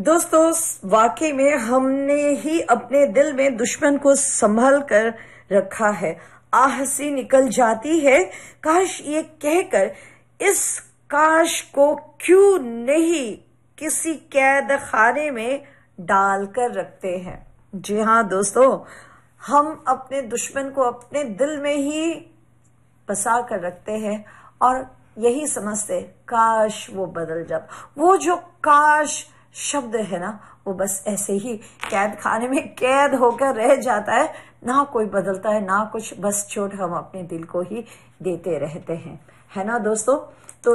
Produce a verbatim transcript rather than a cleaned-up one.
दोस्तों, वाकई में हमने ही अपने दिल में दुश्मन को संभाल कर रखा है। आह सी निकल जाती है, काश ये कहकर इस काश को क्यों नहीं किसी कैद खाने में डाल कर रखते हैं। जी हाँ दोस्तों, हम अपने दुश्मन को अपने दिल में ही बसा कर रखते हैं और यही समझते काश वो बदल जाए। वो जो काश शब्द है ना, वो बस ऐसे ही कैद खाने में कैद होकर रह जाता है, ना कोई बदलता है ना कुछ, बस चोट हम अपने दिल को ही देते रहते हैं, है ना दोस्तों। तो